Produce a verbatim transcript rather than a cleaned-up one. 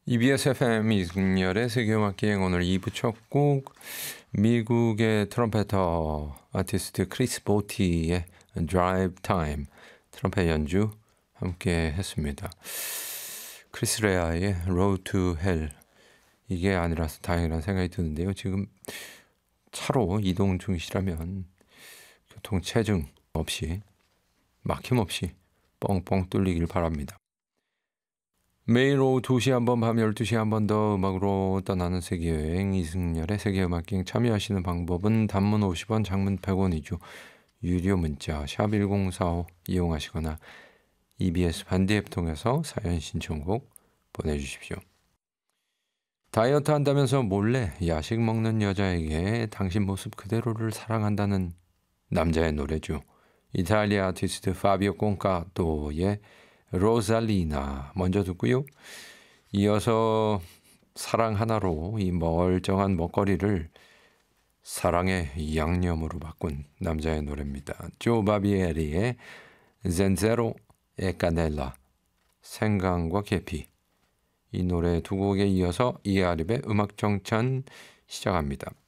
이비에스 에프엠 이승열의 세계음악기행 오늘 이 부 첫 곡 미국의 트럼페터 아티스트 크리스 보티의 Drive Time 트럼펫 연주 함께 했습니다. 크리스 레아의 Road to Hell 이게 아니라서 다행이라는 생각이 드는데요. 지금 차로 이동 중이시라면 교통체증 없이 막힘없이 뻥뻥 뚫리길 바랍니다. 매일 오후 두 시 한 번, 밤 열두 시 한 번 더 음악으로 떠나는 세계여행 이승열의 세계음악기행 참여하시는 방법은 단문 오십 원, 장문 백 원이죠. 유료 문자 샵 일공사오 이용하시거나 이비에스 반디앱 통해서 사연 신청곡 보내주십시오. 다이어트 한다면서 몰래 야식 먹는 여자에게 당신 모습 그대로를 사랑한다는 남자의 노래죠. 이탈리아 아티스트 파비오 콘카토의 로살리나 먼저 듣고요. 이어서 사랑 하나로 이 멀쩡한 먹거리를 사랑의 양념으로 바꾼 남자의 노래입니다. 조 바비에리의 젠제로 에 까넬라 생강과 계피 이 노래 두 곡에 이어서 이아립의 음악 정찬 시작합니다.